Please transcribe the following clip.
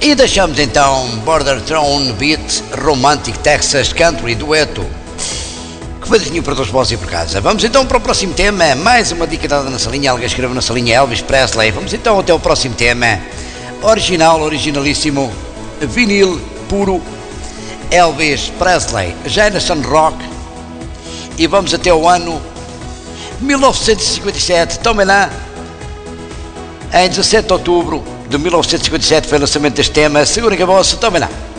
E deixamos então Border Throne Beat, Romantic Texas Country Dueto, que foi desenho para todos vós e por casa. Vamos então para o próximo tema, mais uma dica dada na salinha, alguém escreveu na salinha Elvis Presley. Vamos então até o próximo tema, originalíssimo, vinil puro, Elvis Presley, Jason Rock, e vamos até o ano 1957, tomem lá, em 17 de outubro de 1957 foi o lançamento deste tema, segurem que a vossa, tomem lá.